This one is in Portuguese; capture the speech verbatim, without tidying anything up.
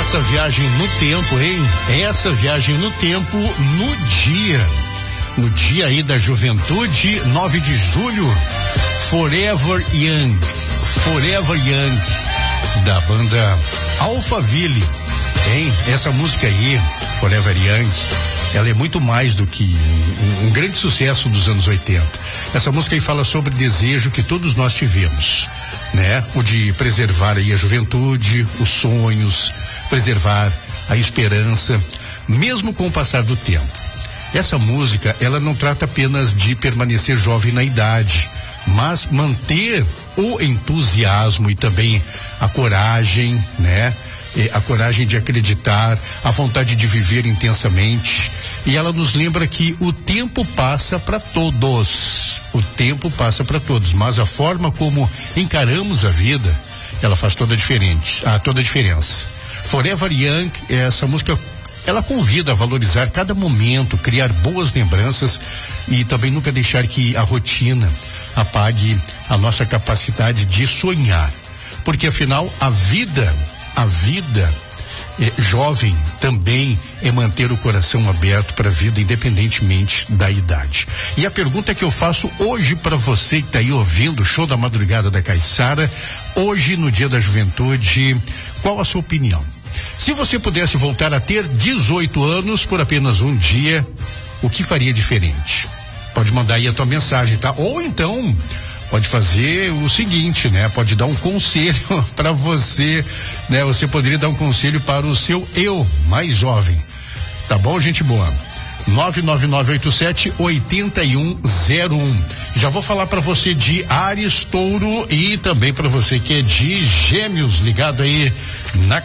Essa viagem no tempo, hein? Essa viagem no tempo no dia. No dia aí da juventude, nove de julho, Forever Young. Forever Young, da banda Alphaville. Hein? Essa música aí, Forever Young, ela é muito mais do que um, um grande sucesso dos anos oitenta. Essa música aí fala sobre o desejo que todos nós tivemos, né? O de preservar aí a juventude, os sonhos, preservar a esperança, mesmo com o passar do tempo. Essa música, ela não trata apenas de permanecer jovem na idade, mas manter o entusiasmo e também a coragem, né? A coragem de acreditar, a vontade de viver intensamente. E ela nos lembra que o tempo passa para todos. O tempo passa para todos, mas a forma como encaramos a vida, ela faz toda a diferente, ah, toda a diferença. Forever Young, essa música, ela convida a valorizar cada momento, criar boas lembranças e também nunca deixar que a rotina apague a nossa capacidade de sonhar. Porque afinal, a vida, a vida eh, jovem também é manter o coração aberto para a vida, independentemente da idade. E a pergunta que eu faço hoje para você que está aí ouvindo o show da madrugada da Caiçara, hoje no Dia da Juventude, qual a sua opinião? Se você pudesse voltar a ter dezoito anos por apenas um dia, o que faria diferente? Pode mandar aí a tua mensagem, tá? Ou então pode fazer o seguinte, né? Pode dar um conselho para você, né? Você poderia dar um conselho para o seu eu mais jovem. Tá bom, gente boa? nove nove nove oito sete oito um zero um. Já vou falar para você de Áries, Touro e também para você que é de Gêmeos, ligado aí na